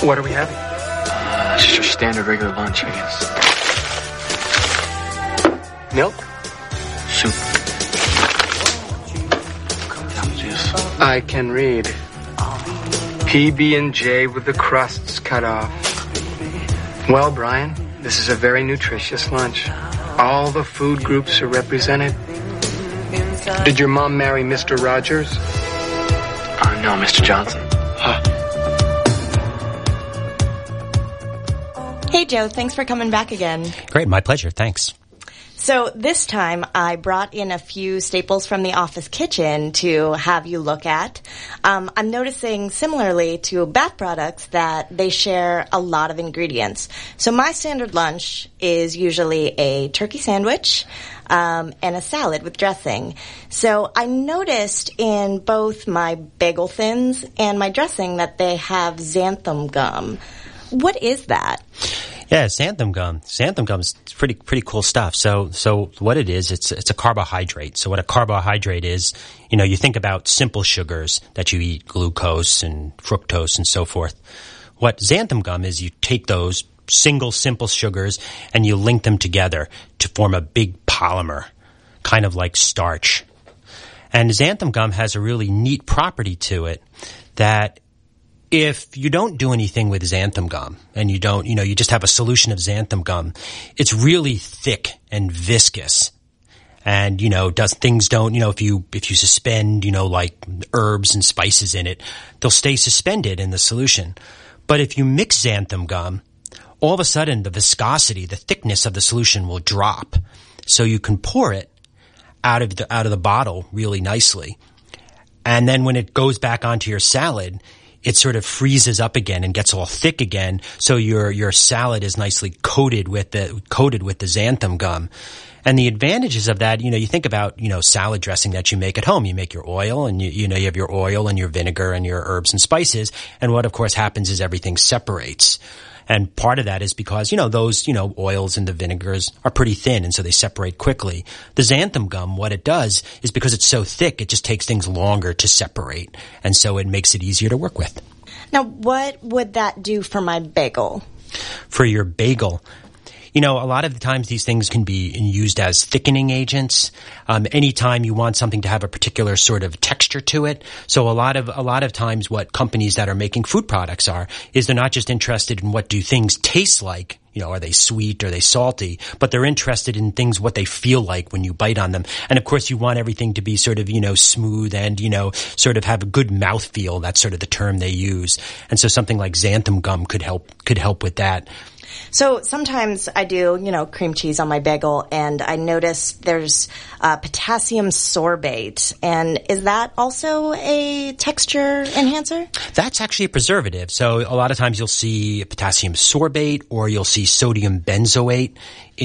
What are we having? Just your standard regular lunch, I guess. Milk? Soup. Apple juice. I can read. PB&J with the crusts cut off. Well, Brian, this is a very nutritious lunch. All the food groups are represented. Did your mom marry Mr. Rogers? No, Mr. Johnson. Hey, Joe, thanks for coming back again. Great, my pleasure, thanks. So this time I brought in a few staples from the office kitchen to have you look at. I'm noticing similarly to Bath products that they share a lot of ingredients. So my standard lunch is usually a turkey sandwich and a salad with dressing. So I noticed in both my bagel thins and my dressing that they have xanthan gum. What is that? Yeah, xanthan gum. Xanthan gum is pretty cool stuff. So what it is, it's a carbohydrate. So what a carbohydrate is, you think about simple sugars that you eat, glucose and fructose and so forth. What xanthan gum is, you take those single simple sugars and you link them together to form a big polymer, kind of like starch. And xanthan gum has a really neat property to it that if you don't do anything with xanthan gum and you don't, you just have a solution of xanthan gum, it's really thick and viscous. And, if you suspend, like herbs and spices in it, they'll stay suspended in the solution. But if you mix xanthan gum, all of a sudden the viscosity, the thickness of the solution will drop. So you can pour it out of the bottle really nicely. And then when it goes back onto your salad, it sort of freezes up again and gets all thick again. So your salad is nicely coated with the xanthan gum. And the advantages of that, you think about, salad dressing that you make at home. You make your oil and you have your oil and your vinegar and your herbs and spices. And what of course happens is everything separates. And part of that is because, those, oils and the vinegars are pretty thin and so they separate quickly. The xanthan gum, what it does is because it's so thick, it just takes things longer to separate. And so it makes it easier to work with. Now, what would that do for my bagel? For your bagel, a lot of the times these things can be used as thickening agents. Anytime you want something to have a particular sort of texture to it. So a lot of times what companies that are making food products is they're not just interested in what do things taste like. Are they sweet? Are they salty? But they're interested in things, what they feel like when you bite on them. And of course you want everything to be sort of, smooth and, sort of have a good mouthfeel. That's sort of the term they use. And so something like xanthan gum could help with that. So sometimes I do, cream cheese on my bagel, and I notice there's potassium sorbate. And is that also a texture enhancer? That's actually a preservative. So a lot of times you'll see potassium sorbate or you'll see sodium benzoate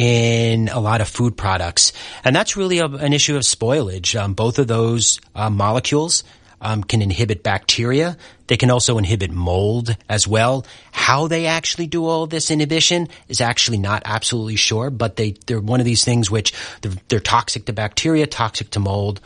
in a lot of food products. And that's really an issue of spoilage. Both of those molecules can inhibit bacteria. They can also inhibit mold as well. How they actually do all of this inhibition is actually not absolutely sure, but they're one of these things which they're toxic to bacteria, toxic to mold,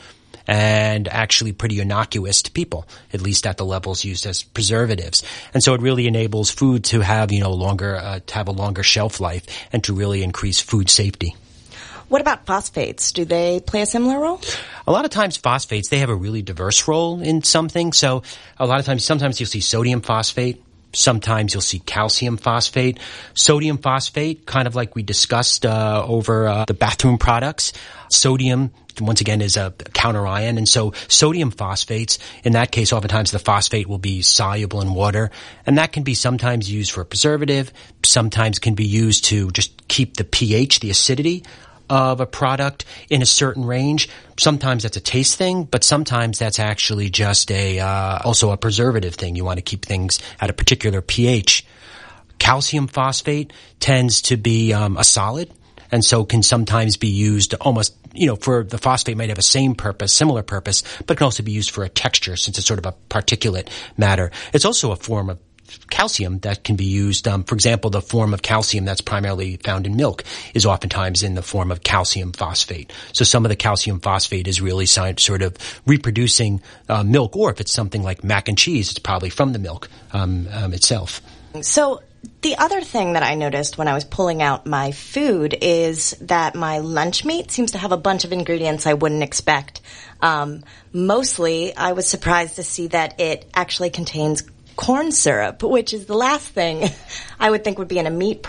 and actually pretty innocuous to people, at least at the levels used as preservatives. And so it really enables food to have, to have a longer shelf life and to really increase food safety. What about phosphates? Do they play a similar role? A lot of times phosphates, they have a really diverse role in something. So sometimes you'll see sodium phosphate. Sometimes you'll see calcium phosphate. Sodium phosphate, kind of like we discussed over the bathroom products. Sodium, once again, is a counter ion. And so sodium phosphates, in that case, oftentimes the phosphate will be soluble in water. And that can be sometimes used for a preservative. Sometimes can be used to just keep the pH, the acidity of a product in a certain range. Sometimes that's a taste thing, but sometimes that's actually just also a preservative thing. You want to keep things at a particular pH. Calcium phosphate tends to be a solid, and so can sometimes be used almost, for the phosphate might have a similar purpose, but can also be used for a texture since it's sort of a particulate matter. It's also a form of calcium that can be used. For example, the form of calcium that's primarily found in milk is oftentimes in the form of calcium phosphate. So some of the calcium phosphate is really sort of reproducing milk, or if it's something like mac and cheese, it's probably from the milk itself. So the other thing that I noticed when I was pulling out my food is that my lunch meat seems to have a bunch of ingredients I wouldn't expect. Mostly, I was surprised to see that it actually contains corn syrup, which is the last thing I would think would be in a meat